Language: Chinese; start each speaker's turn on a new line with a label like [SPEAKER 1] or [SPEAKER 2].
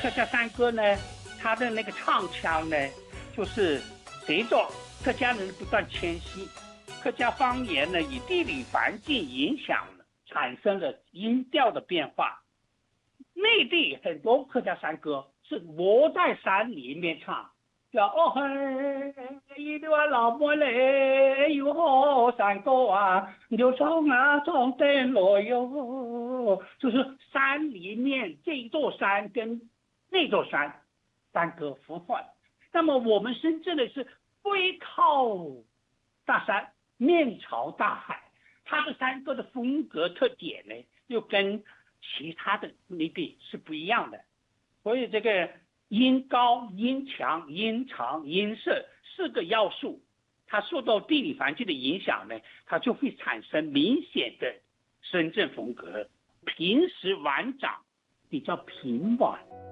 [SPEAKER 1] 客家山歌呢，它的那个唱腔呢，就是随着客家人不断迁徙，客家方言呢以地理环境影响了，产生了音调的变化。内地很多客家山歌是窝在山里面唱，叫哦嘿，一段老妹嘞，有好山歌啊，就唱啊唱得来哟，就是山里面这座山跟那座山山歌互换。那么我们深圳的是背靠大山，面朝大海，它的山歌的风格特点呢，又跟其他的内地是不一样的。所以这个音高、音强、音长、音色四个要素，它受到地理环境的影响呢，它就会产生明显的深圳风格。平时晚长比较平缓，